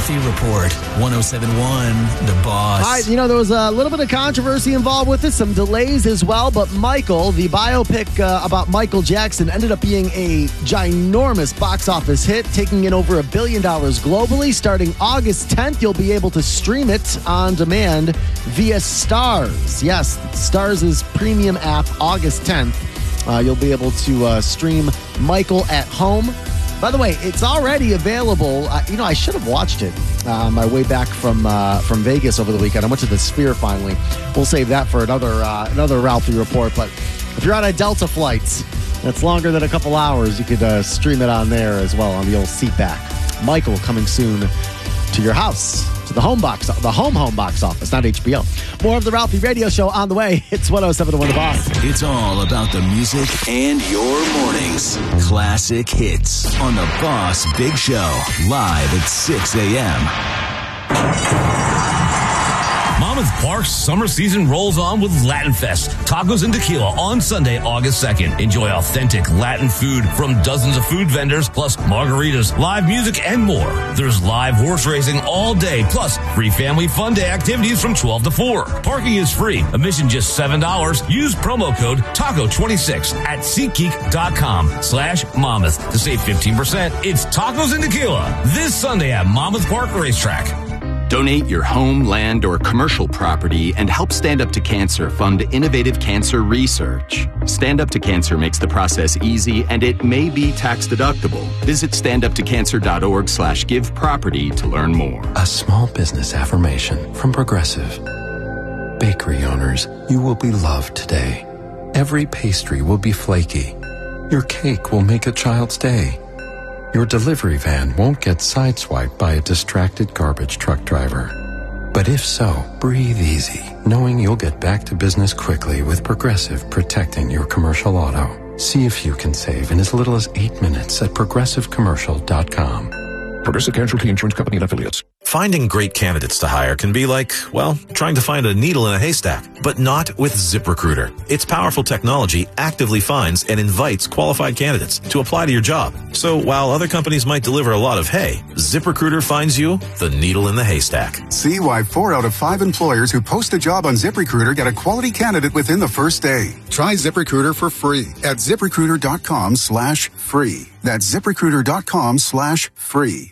Ralphie Report, 107.1 The Boss. All right, there was a little bit of controversy involved with it, some delays as well, but Michael, the biopic about Michael Jackson, ended up being a ginormous box office hit, taking in over $1 billion globally. Starting August 10th, you'll be able to stream it on demand via Starz. Yes, Starz' premium app, August 10th. You'll be able to stream Michael at home. By the way, it's already available. I should have watched it on my way back from Vegas over the weekend. I went to the Sphere finally. We'll save that for another Ralphie Report. But if you're on a Delta flight that's longer than a couple hours, you could stream it on there as well on the old seatback. Michael coming soon to your house, to the home box office, not HBO. More of the Ralphie Radio Show on the way. It's 107.1 The Boss. It's all about the music and your mornings. Classic hits on The Boss Big Show, live at 6 a.m. Monmouth Park's summer season rolls on with Latin Fest, tacos and tequila on Sunday, August 2nd. Enjoy authentic Latin food from dozens of food vendors, plus margaritas, live music, and more. There's live horse racing all day, plus free family fun day activities from 12 to 4. Parking is free. Admission just $7. Use promo code TACO26 at SeatGeek.com/Monmouth to save 15%. It's tacos and tequila this Sunday at Monmouth Park Racetrack. Donate your home, land, or commercial property and help Stand Up to Cancer fund innovative cancer research. Stand Up to Cancer makes the process easy and it may be tax deductible. Visit standuptocancer.org/give property to learn more. A small business affirmation from Progressive. Bakery owners, you will be loved today. Every pastry will be flaky. Your cake will make a child's day. Your delivery van won't get sideswiped by a distracted garbage truck driver. But if so, breathe easy, knowing you'll get back to business quickly with Progressive protecting your commercial auto. See if you can save in as little as 8 minutes at progressivecommercial.com. Progressive Casualty Insurance Company and Affiliates. Finding great candidates to hire can be like, well, trying to find a needle in a haystack, but not with ZipRecruiter. Its powerful technology actively finds and invites qualified candidates to apply to your job. So while other companies might deliver a lot of hay, ZipRecruiter finds you the needle in the haystack. See why 4 out of 5 employers who post a job on ZipRecruiter get a quality candidate within the first day. Try ZipRecruiter for free at ZipRecruiter.com/free. That's ZipRecruiter.com/free.